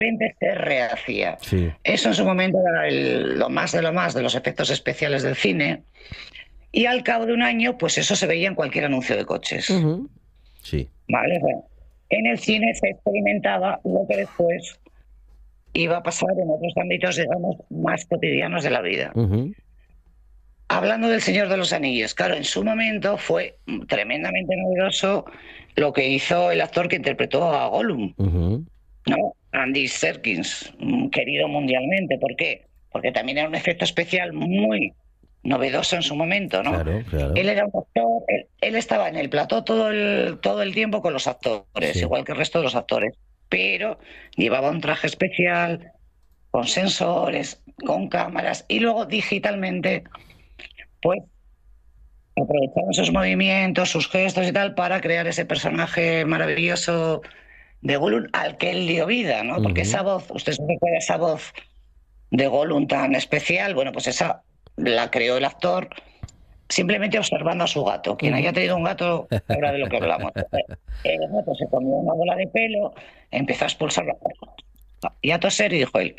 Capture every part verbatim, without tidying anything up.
se rehacía. Sí. Eso en su momento era el, lo más de lo más de los efectos especiales del cine. Y al cabo de un año, pues eso se veía en cualquier anuncio de coches. Ujú. Sí. ¿Vale? O sea, en el cine se experimentaba lo que después iba a pasar en otros ámbitos, digamos, más cotidianos de la vida. Ujú. Hablando del Señor de los Anillos, claro, en su momento fue tremendamente novedoso lo que hizo el actor que interpretó a Gollum, Ujú. ¿no? Andy Serkis, mm, querido mundialmente. ¿Por qué? Porque también era un efecto especial muy novedoso en su momento, ¿no? Claro, claro. Él era un actor, él, él estaba en el plató todo el, todo el tiempo con los actores, Sí. igual que el resto de los actores, pero llevaba un traje especial, con sensores, con cámaras, y luego digitalmente, pues aprovechaban sus movimientos, sus gestos y tal, para crear ese personaje maravilloso de Gollum al que él dio vida, ¿no? Porque Ujú. esa voz, usted se recuerda esa voz de Gollum tan especial, bueno, pues esa la creó el actor simplemente observando a su gato. Quien haya Ujú. tenido un gato sabrá de lo que hablamos. El gato se comió una bola de pelo, empezó a expulsarlo y a toser y dijo él,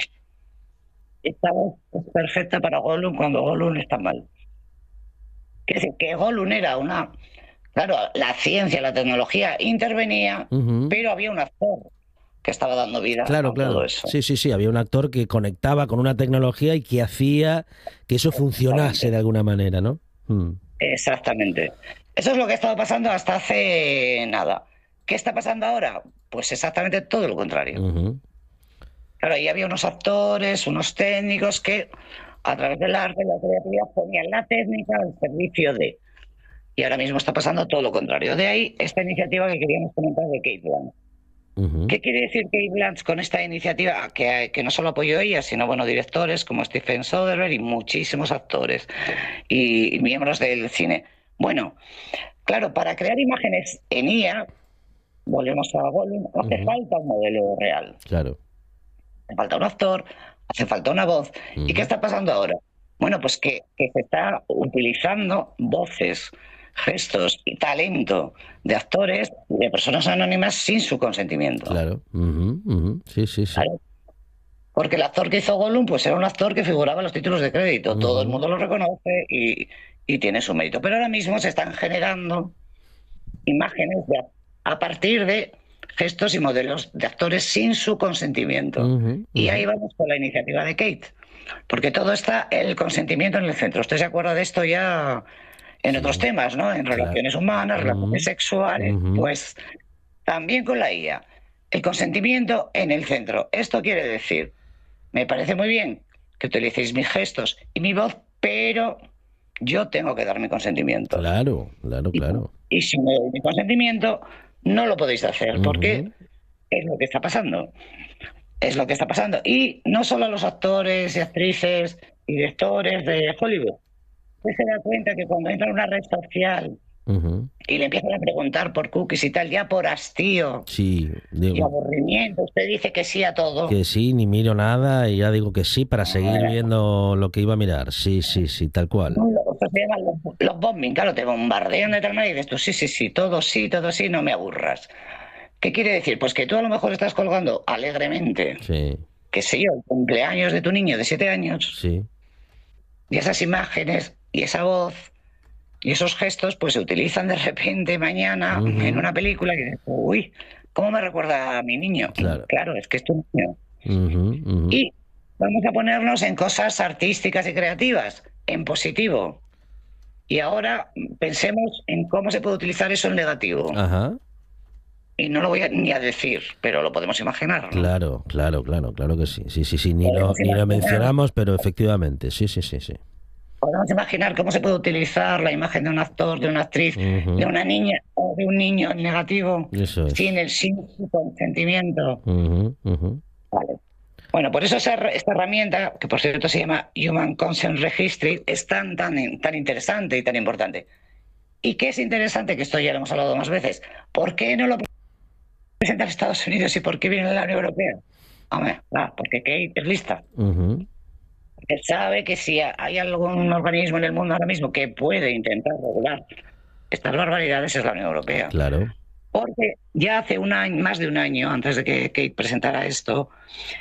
esta voz es perfecta para Gollum cuando Gollum está mal. Que decir, que Gollum era una... Claro, la ciencia, la tecnología intervenía, Ujú. pero había un actor que estaba dando vida Claro, a todo claro. eso. Sí, sí, sí. Había un actor que conectaba con una tecnología y que hacía que eso funcionase de Exactamente. alguna manera, ¿no? Mm. Exactamente. Eso es lo que ha estado pasando hasta hace nada. ¿Qué está pasando ahora? Pues exactamente todo lo contrario. Ujú. Claro, ahí había unos actores, unos técnicos que a través del arte y la creatividad ponían la técnica al servicio de... Y ahora mismo está pasando todo lo contrario. De ahí esta iniciativa que queríamos comentar de Kate Blanchett. Ujú. ¿Qué quiere decir Kate Blanchett con esta iniciativa? Que, que no solo apoyó ella, sino bueno, directores como Stephen Soderbergh y muchísimos actores y, y miembros del cine. Bueno, claro, para crear imágenes en I A, volvemos a Gollum, hace Ujú. falta un modelo real. Claro. Hace falta un actor, hace falta una voz. ¿Y qué Ujú. está pasando ahora? Bueno, pues que, que se está utilizando voces, gestos y talento de actores y de personas anónimas sin su consentimiento. Claro. Ujú, ujú. Sí, sí, sí. ¿Vale? Porque el actor que hizo Gollum, pues era un actor que figuraba en los títulos de crédito. Todo el Ujú. mundo lo reconoce y, y tiene su mérito. Pero ahora mismo se están generando imágenes de- a partir de gestos y modelos de actores sin su consentimiento. Ujú, Y ahí ujú. vamos con la iniciativa de Kate, porque todo está el consentimiento en el centro. Usted se acuerda de esto ya en otros Sí, temas, ¿no? En claro. relaciones humanas, relaciones Ujú, sexuales, ujú. pues también con la I A. El consentimiento en el centro. Esto quiere decir, me parece muy bien que utilicéis mis gestos y mi voz, pero yo tengo que dar mi consentimiento. Claro, claro, Y, claro. y si me doy mi consentimiento, no lo podéis hacer, porque Ujú. es lo que está pasando. Es lo que está pasando. Y no solo a los actores y actrices y directores de Hollywood. Usted se da cuenta que cuando entra en una red social Ujú. y le empiezan a preguntar por cookies y tal, ya por hastío Sí, y digo aburrimiento, usted dice que sí a todo. que sí, ni miro nada y ya digo que sí para seguir viendo lo que iba a mirar. Sí, sí, sí, tal cual. Esto se llama los, los bombing, claro, te bombardean de tal manera y dices tú, sí, sí, sí, todo sí, todo sí, no me aburras. ¿Qué quiere decir? Pues que tú a lo mejor estás colgando alegremente, Sí, qué sé yo, el cumpleaños de tu niño de siete años sí. y esas imágenes y esa voz y esos gestos pues se utilizan de repente mañana en Ujú. una película y dices, uy, ¿cómo me recuerda a mi niño? Claro. Claro, es que es tu niño. Ujú, ujú. Y vamos a ponernos en cosas artísticas y creativas, en positivo. Y ahora pensemos en cómo se puede utilizar eso en negativo. Ajá. Y no lo voy a, ni a decir, pero lo podemos imaginar, ¿no? Claro, claro, claro, claro que sí. Sí, sí, sí, ni lo, Podemos ni lo imaginar, mencionamos, pero efectivamente, sí, sí, sí, sí. podemos imaginar cómo se puede utilizar la imagen de un actor, de una actriz, de Ujú. una niña o de un niño en negativo Eso sin es. el sin su consentimiento. Ujú, ujú. Vale. Bueno, por eso esa, esta herramienta, que por cierto se llama Human Consent Registry, es tan, tan, tan interesante y tan importante. ¿Y qué es interesante? Que esto ya lo hemos hablado más veces. ¿Por qué no lo presentan Estados Unidos y por qué viene la Unión Europea? Hombre, ah, porque Kate es lista. Ujú. Porque sabe que si hay algún organismo en el mundo ahora mismo que puede intentar regular estas barbaridades es la Unión Europea. Claro. Porque ya hace un año, más de un año, antes de que Kate presentara esto,